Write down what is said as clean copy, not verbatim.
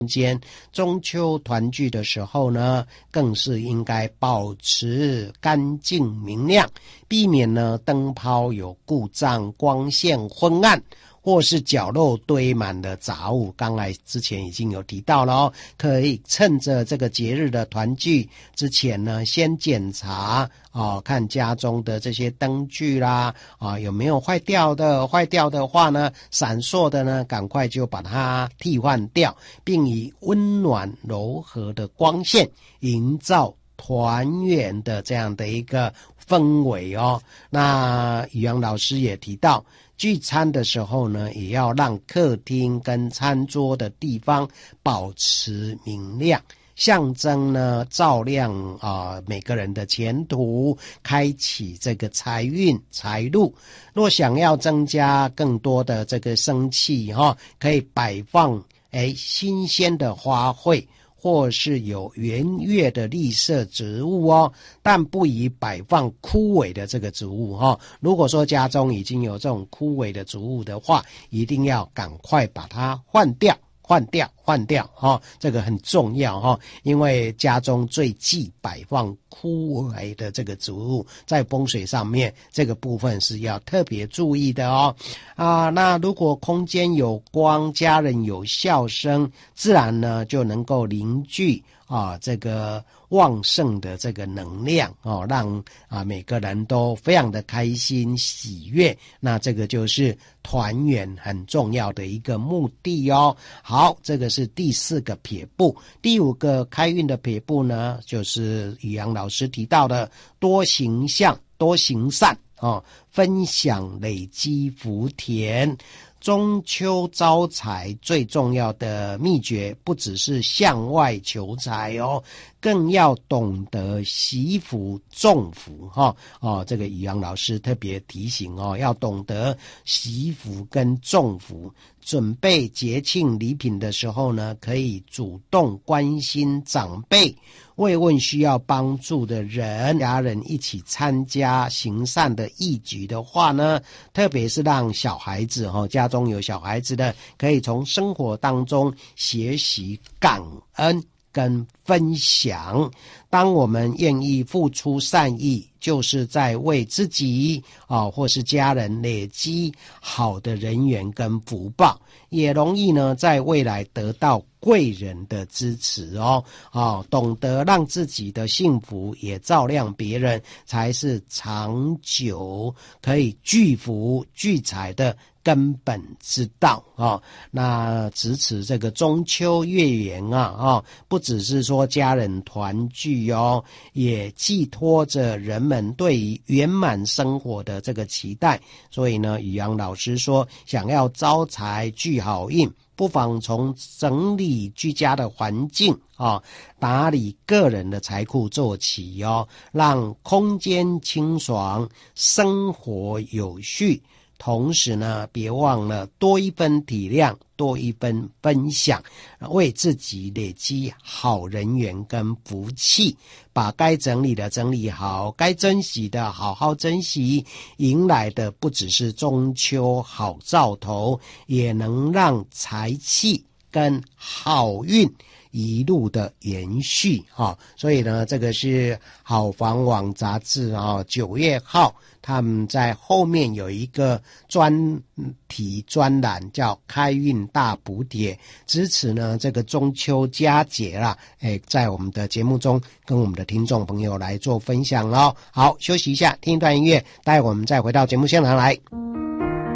间，中秋团聚的时候呢，更是应该保持干净明亮，避免呢灯泡有故障、光线昏暗，或是角落堆满了杂物。刚才之前已经有提到了哦，可以趁着这个节日的团聚之前呢，先检查看家中的这些灯具啦有没有坏掉的，坏掉的话呢，闪烁的呢，赶快就把它替换掉，并以温暖柔和的光线营造团圆的这样的一个氛围哦。那宇阳老师也提到，聚餐的时候呢，也要让客厅跟餐桌的地方保持明亮，象征呢照亮每个人的前途，开启这个财运财路。若想要增加更多的这个生气可以摆放新鲜的花卉，或是有圆月的绿色植物但不宜摆放枯萎的这个植物如果说家中已经有这种枯萎的植物的话，一定要赶快把它换掉这个很重要因为家中最忌摆放枯萎的这个植物，在风水上面这个部分是要特别注意的那如果空间有光，家人有笑声，自然呢就能够凝聚这个旺盛的这个能量让每个人都非常的开心喜悦，那这个就是团圆很重要的一个目的好，这个是第4个撇步。第5个开运的撇步呢，就是宇阳老师提到的多行善多行善分享累积福田。中秋招财最重要的秘诀不只是向外求财更要懂得惜福种福这个宇阳老师特别提醒要懂得惜福跟种福。准备节庆礼品的时候呢，可以主动关心长辈，慰问需要帮助的人，家人一起参加行善的义举的话呢，特别是让小孩子家中有小孩子的，可以从生活当中学习感恩跟分享。当我们愿意付出善意，就是在为自己或是家人累积好的人缘跟福报，也容易呢在未来得到贵人的支持懂得让自己的幸福也照亮别人，才是长久可以聚福聚财的根本之道那值此这个中秋月圆不只是说家人团聚也寄托着人们对于圆满生活的这个期待。所以呢，宇阳老师说，想要招财聚好运，不妨从整理居家的环境打理个人的财库做起让空间清爽，生活有序。同时呢，别忘了多一分体谅，多一分分享，为自己累积好人缘跟福气，把该整理的整理好，该珍惜的好好珍惜，迎来的不只是中秋好兆头，也能让财气跟好运一路的延续所以呢，这个是好房网杂志9月号他们在后面有一个专题专栏叫开运大补帖，支持呢这个中秋佳节啦在我们的节目中跟我们的听众朋友来做分享好，休息一下，听一段音乐，待会我们再回到节目现场来。